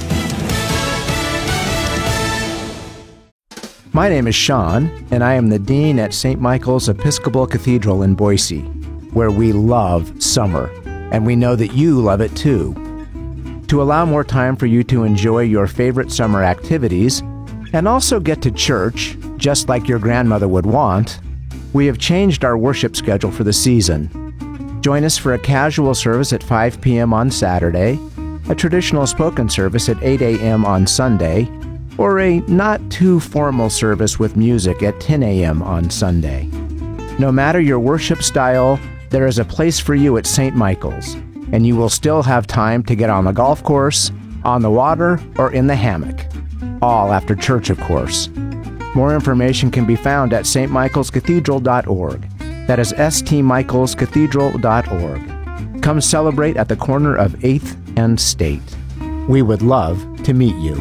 My name is Sean, and I am the Dean at Saint Michael's Episcopal Cathedral in Boise, where we love summer, and we know that you love it too. To allow more time for you to enjoy your favorite summer activities, and also get to church, just like your grandmother would want, we have changed our worship schedule for the season. Join us for a casual service at five p.m. on Saturday, a traditional spoken service at eight a.m. on Sunday, or a not-too-formal service with music at ten a.m. on Sunday. No matter your worship style, there is a place for you at Saint Michael's, and you will still have time to get on the golf course, on the water, or in the hammock. All after church, of course. More information can be found at s t michaels cathedral dot org. That is s t michaels cathedral dot org. Come celebrate at the corner of eighth and State. We would love to meet you.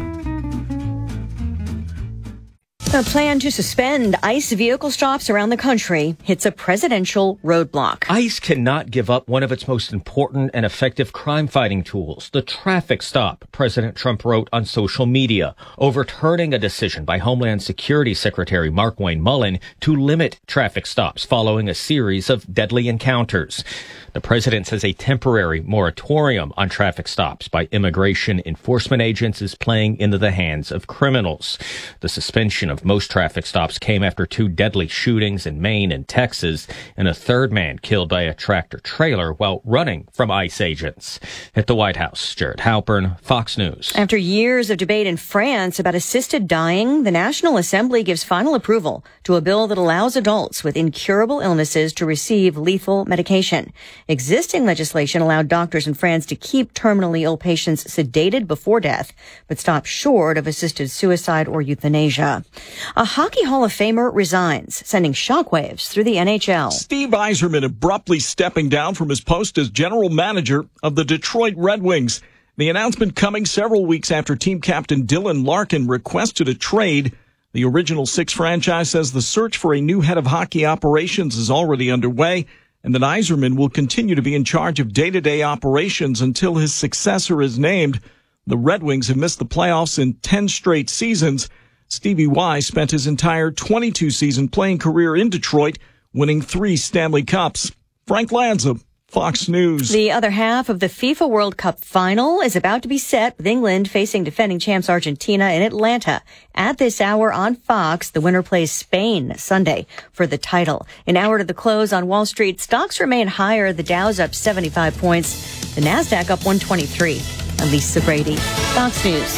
A plan to suspend ICE vehicle stops around the country hits a presidential roadblock. ICE cannot give up one of its most important and effective crime-fighting tools, the traffic stop, President Trump wrote on social media, overturning a decision by Homeland Security Secretary Markwayne Mullin to limit traffic stops following a series of deadly encounters. The president says a temporary moratorium on traffic stops by immigration enforcement agents is playing into the hands of criminals. The suspension of most traffic stops came after two deadly shootings in Maine and Texas, and a third man killed by a tractor trailer while running from ICE agents. At the White House, Jared Halpern, Fox News. After years of debate in France about assisted dying, the National Assembly gives final approval to a bill that allows adults with incurable illnesses to receive lethal medication. Existing legislation allowed doctors in France to keep terminally ill patients sedated before death, but stop short of assisted suicide or euthanasia. A Hockey Hall of Famer resigns, sending shockwaves through the N H L. Steve Yzerman abruptly stepping down from his post as general manager of the Detroit Red Wings. The announcement coming several weeks after team captain Dylan Larkin requested a trade. The Original Six franchise says the search for a new head of hockey operations is already underway, and that Yzerman will continue to be in charge of day-to-day operations until his successor is named. The Red Wings have missed the playoffs in ten straight seasons. Stevie Y spent his entire twenty-two season playing career in Detroit, winning three Stanley Cups. Frank Lanza, Fox News. The other half of the FIFA World Cup final is about to be set, with England facing defending champs Argentina in Atlanta. At this hour on Fox, the winner plays Spain Sunday for the title. An hour to the close on Wall Street, stocks remain higher. The Dow's up seventy-five points, the Nasdaq up one twenty-three. I'm Lisa Brady, Fox News.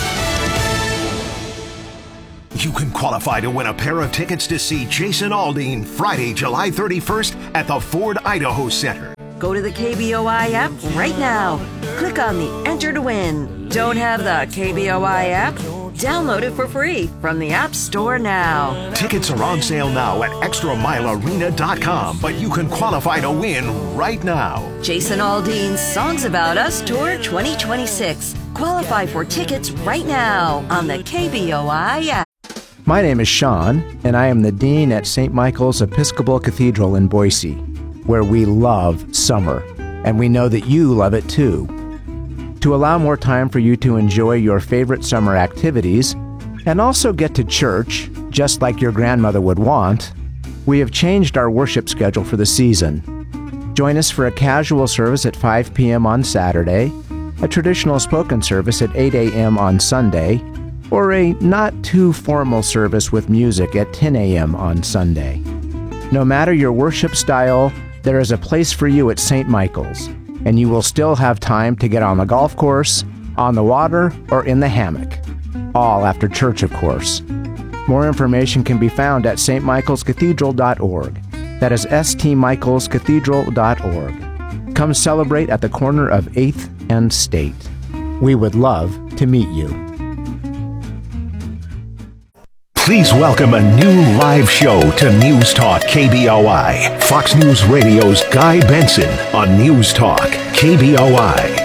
You can qualify to win a pair of tickets to see Jason Aldean Friday, July thirty-first at the Ford Idaho Center. Go to the K B O I app right now. Click on the Enter to Win. Don't have the K B O I app? Download it for free from the App Store now. Tickets are on sale now at extra mile arena dot com, but you can qualify to win right now. Jason Aldean's Songs About Us Tour twenty twenty-six. Qualify for tickets right now on the K B O I app. My name is Sean, and I am the Dean at Saint Michael's Episcopal Cathedral in Boise, where we love summer, and we know that you love it too. To allow more time for you to enjoy your favorite summer activities, and also get to church, just like your grandmother would want, we have changed our worship schedule for the season. Join us for a casual service at five p.m. on Saturday, a traditional spoken service at eight a.m. on Sunday, or a not-too-formal service with music at ten a.m. on Sunday. No matter your worship style, there is a place for you at Saint Michael's, and you will still have time to get on the golf course, on the water, or in the hammock. All after church, of course. More information can be found at s t michaels cathedral dot org. That is s t michaels cathedral dot org. Come celebrate at the corner of eighth and State. We would love to meet you. Please welcome a new live show to News Talk K B O I. Fox News Radio's Guy Benson on News Talk K B O I.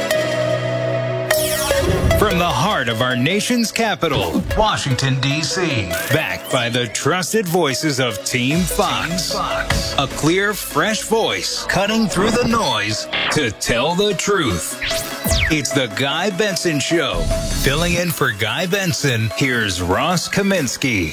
From the heart of our nation's capital, Washington, D C, backed by the trusted voices of Team Fox. Fox. A clear, fresh voice cutting through the noise to tell the truth. It's the Guy Benson Show. Filling in for Guy Benson, here's Ross Kaminsky.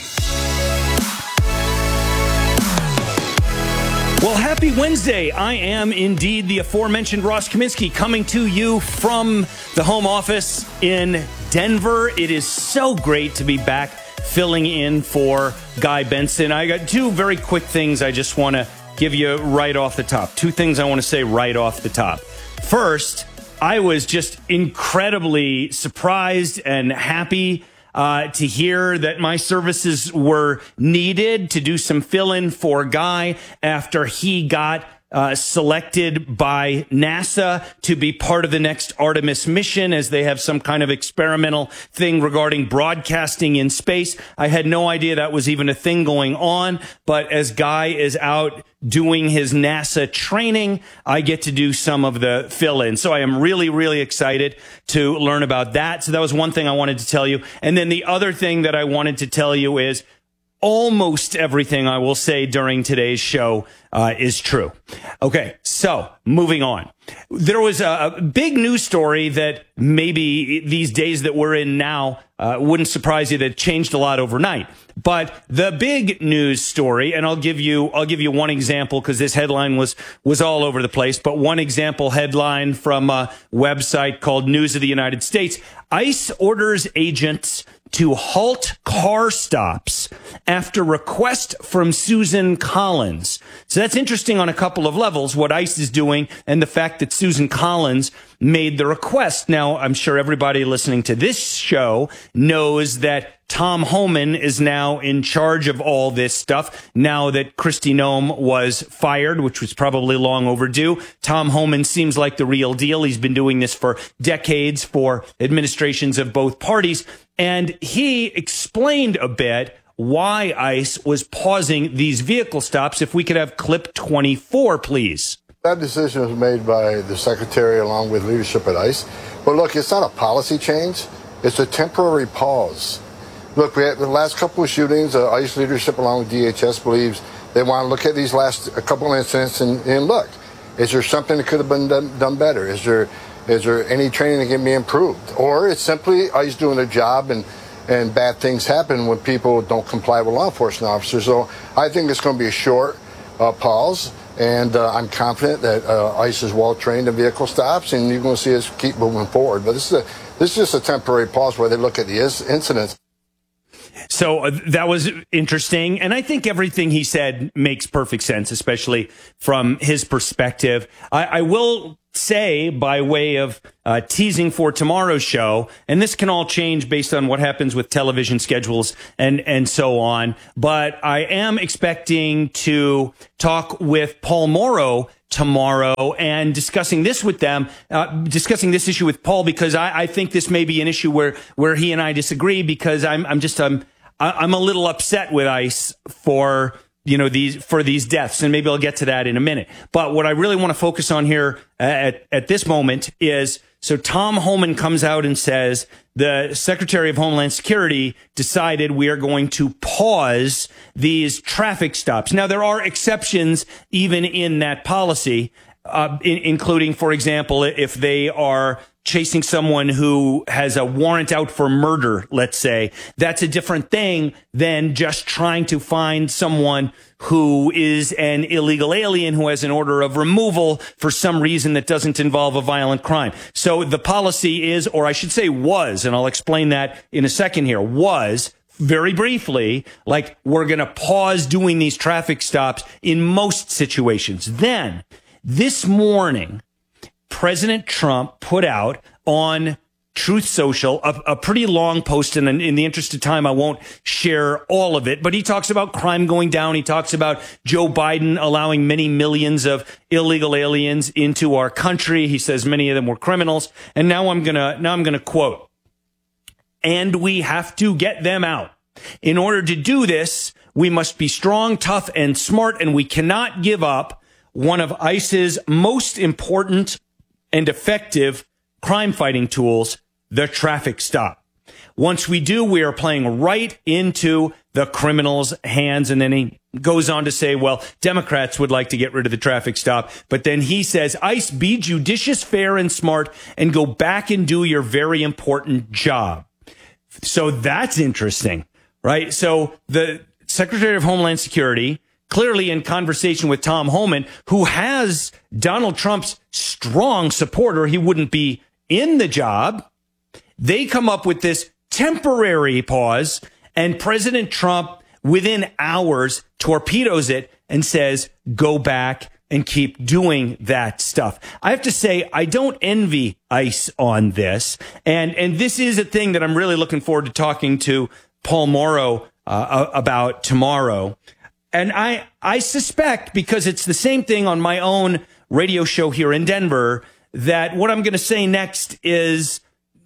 Well, happy Wednesday. I am indeed the aforementioned Ross Kaminsky, coming to you from the home office in Denver. It is so great to be back filling in for Guy Benson. I got two very quick things I just want to give you right off the top. Two things I want to say right off the top. First, I was just incredibly surprised and happy uh, to hear that my services were needed to do some fill-in for Guy after he got uh, selected by NASA to be part of the next Artemis mission, as they have some kind of experimental thing regarding broadcasting in space. I had no idea that was even a thing going on, but as Guy is out doing his NASA training, I get to do some of the fill-in. So I am really, really excited to learn about that. So that was one thing I wanted to tell you. And then the other thing that I wanted to tell you is almost everything I will say during today's show uh, is true. Okay, so moving on. There was a, a big news story that maybe these days that we're in now uh, wouldn't surprise you, that changed a lot overnight. But the big news story, and I'll give you I'll give you one example because this headline was was all over the place. But one example headline from a website called News of the United States: ICE orders agents to halt car stops after request from Susan Collins. So that's interesting on a couple of levels, what ICE is doing and the fact that Susan Collins made the request. Now, I'm sure everybody listening to this show knows that Tom Homan is now in charge of all this stuff. Now that Kristi Noem was fired, which was probably long overdue, Tom Homan seems like the real deal. He's been doing this for decades for administrations of both parties. And he explained a bit why ICE was pausing these vehicle stops. If we could have clip twenty-four, please. That decision was made by the secretary along with leadership at ICE. But look, it's not a policy change. It's a temporary pause. Look, we had the last couple of shootings. Uh, ICE leadership along with D H S believes they want to look at these last a couple of incidents and, and look, is there something that could have been done, done better? Is there is there any training that can be improved? Or it's simply ICE doing their job and, and bad things happen when people don't comply with law enforcement officers. So I think it's going to be a short uh, pause. And uh, I'm confident that uh, ICE is well trained in vehicle stops, and you're going to see us keep moving forward. But this is a, this is just a temporary pause where they look at the incidents. So uh, that was interesting. And I think everything he said makes perfect sense, especially from his perspective. I, I will say, by way of uh, teasing for tomorrow's show, and this can all change based on what happens with television schedules and, and so on, but I am expecting to talk with Paul Mauro tomorrow and discussing this with them, uh, discussing this issue with Paul, because I, I think this may be an issue where, where he and I disagree, because I'm, I'm just, I'm, I'm a little upset with ICE for, you know, these, for these deaths. And maybe I'll get to that in a minute. But what I really want to focus on here at, at this moment is, so Tom Homan comes out and says the Secretary of Homeland Security decided we are going to pause these traffic stops. Now, there are exceptions even in that policy, uh, in, including, for example, if they are chasing someone who has a warrant out for murder, let's say. That's a different thing than just trying to find someone who is an illegal alien who has an order of removal for some reason that doesn't involve a violent crime. So the policy is, or I should say was, and I'll explain that in a second here, was, very briefly, like, we're going to pause doing these traffic stops in most situations. Then, this morning, President Trump put out on Truth Social a, a pretty long post, and in the interest of time, I won't share all of it, but he talks about crime going down. He talks about Joe Biden allowing many millions of illegal aliens into our country. He says many of them were criminals. And now I'm going to, now I'm going to quote, "And we have to get them out. In order to do this, we must be strong, tough, and smart, and we cannot give up one of ICE's most important and effective crime fighting tools, the traffic stop. Once we do, we are playing right into the criminals' hands." And then he goes on to say, well, Democrats would like to get rid of the traffic stop. But then he says, ICE, be judicious, fair, and smart, and go back and do your very important job. So that's interesting, right? So the Secretary of Homeland Security, clearly in conversation with Tom Homan, who has Donald Trump's strong supporter, he wouldn't be in the job. They come up with this temporary pause, and President Trump, within hours, torpedoes it and says, go back and keep doing that stuff. I have to say, I don't envy ICE on this. And, and this is a thing that I'm really looking forward to talking to Paul Mauro uh, about tomorrow. And I, I suspect, because it's the same thing on my own radio show here in Denver, that what I'm going to say next is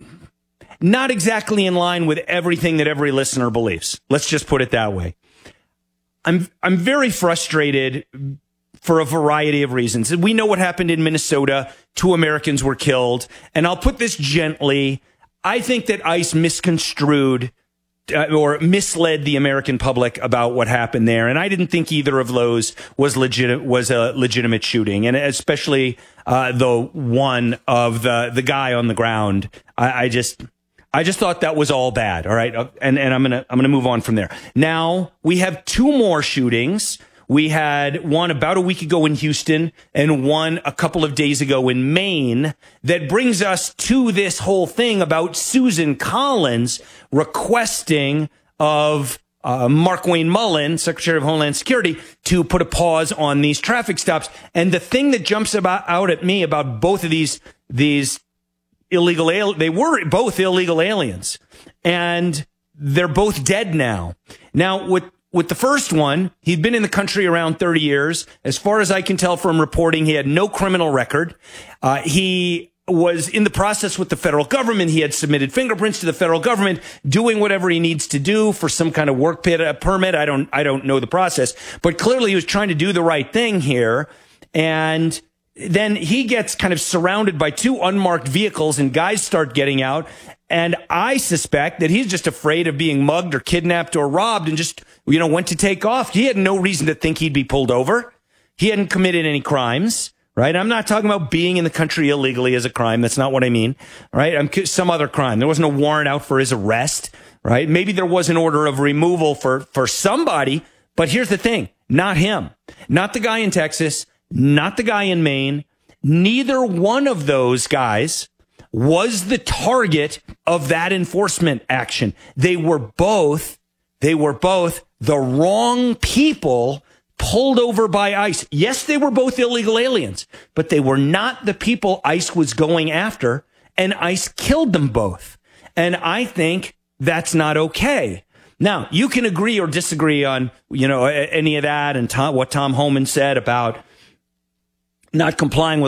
not exactly in line with everything that every listener believes. Let's just put it that way. I'm, I'm very frustrated for a variety of reasons. We know what happened in Minnesota. Two Americans were killed. And I'll put this gently. I think that ICE misconstrued Uh, or misled the American public about what happened there. And I didn't think either of those was legit, was a legitimate shooting. And especially, uh, the one of the, the guy on the ground. I, I just, I just thought that was all bad. All right. And, and I'm going to, I'm going to move on from there. Now we have two more shootings. We had one about a week ago in Houston and one a couple of days ago in Maine. That brings us to this whole thing about Susan Collins requesting of uh, Markwayne Mullin, Secretary of Homeland Security, to put a pause on these traffic stops. And the thing that jumps about out at me about both of these these illegal al- they were both illegal aliens, and they're both dead now. Now, with With the first one, he'd been in the country around thirty years. As far as I can tell from reporting, he had no criminal record. Uh, he was in the process with the federal government. He had submitted fingerprints to the federal government, doing whatever he needs to do for some kind of work permit. I don't, I don't know the process, but clearly he was trying to do the right thing here. And then he gets kind of surrounded by two unmarked vehicles, and guys start getting out. And I suspect that he's just afraid of being mugged or kidnapped or robbed, and just, you know, went to take off. He had no reason to think he'd be pulled over. He hadn't committed any crimes, right? I'm not talking about being in the country illegally as a crime. That's not what I mean, right? I'm some other crime. There wasn't a warrant out for his arrest, right? Maybe there was an order of removal for, for somebody, But here's the thing, not him, not the guy in Texas, not the guy in Maine. Neither one of those guys was the target of that enforcement action. They were both, they were both the wrong people pulled over by ICE. Yes, they were both illegal aliens, but they were not the people ICE was going after, and ICE killed them both. And I think that's not okay. Now, you can agree or disagree on, you know, any of that and Tom, what Tom Homan said about not complying with